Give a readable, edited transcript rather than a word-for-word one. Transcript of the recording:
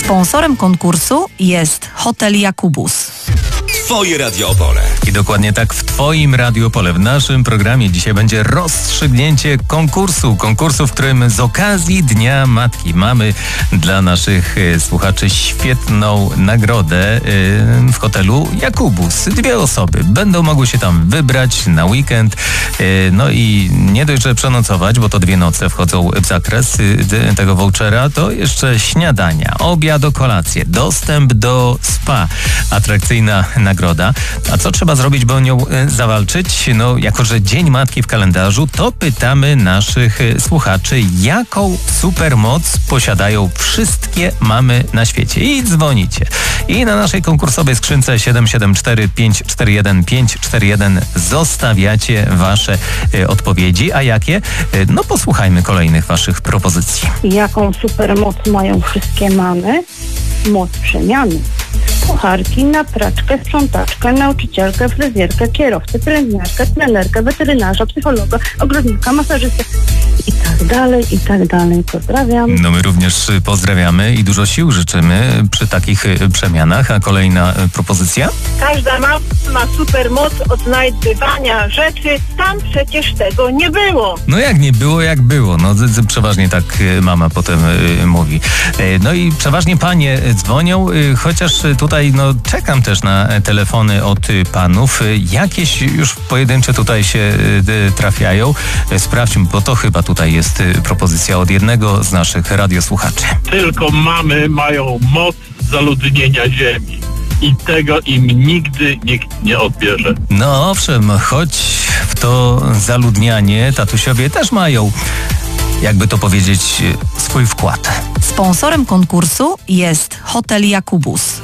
Sponsorem konkursu jest Hotel Jakubus. Twoje Radio Opole. I dokładnie tak w Twoim Radio Opole. W naszym programie dzisiaj będzie rozstrzygnięcie konkursu, w którym z okazji Dnia Matki mamy dla naszych słuchaczy świetną nagrodę w hotelu Jakubus. 2 osoby będą mogły się tam wybrać na weekend, no i nie dość, że przenocować, bo to 2 noce wchodzą w zakres tego vouchera, to jeszcze śniadania, obiad, kolację, dostęp do spa, atrakcyjna nagroda. A co trzeba zrobić, by o nią zawalczyć? No, jako że Dzień Matki w kalendarzu, to pytamy naszych słuchaczy, jaką supermoc posiadają wszystkie mamy na świecie. I dzwonicie. I na naszej konkursowej skrzynce 774 541 541 zostawiacie wasze odpowiedzi. A jakie? No posłuchajmy kolejnych waszych propozycji. Jaką supermoc mają wszystkie mamy? Moc przemiany. Kucharki, na praczkę, sprzątaczkę, nauczycielkę, fryzjerkę, kierowcę, pielęgniarkę, trenerkę, weterynarza, psychologa, ogrodnika, masażystę i tak dalej. Pozdrawiam. No my również pozdrawiamy i dużo sił życzymy przy takich przemianach. A kolejna propozycja? Każda mama ma supermoc odnajdywania rzeczy. Tam przecież tego nie było. No jak nie było, jak było. No przeważnie tak mama potem mówi. No i przeważnie panie dzwonią, chociaż tutaj no czekam też na telefony od panów. Jakieś już pojedyncze tutaj się trafiają. Sprawdźmy, bo to chyba tutaj jest propozycja od jednego z naszych radiosłuchaczy. Tylko mamy mają moc zaludnienia ziemi. I tego im nigdy nikt nie odbierze. No owszem, choć w to zaludnianie tatusiowie też mają, jakby to powiedzieć, swój wkład. Sponsorem konkursu jest Hotel Jakubus.